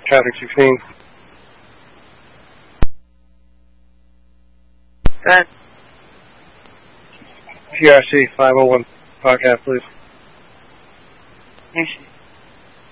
Traffic 16. Go ahead. PRC 501 podcast, please. Yes.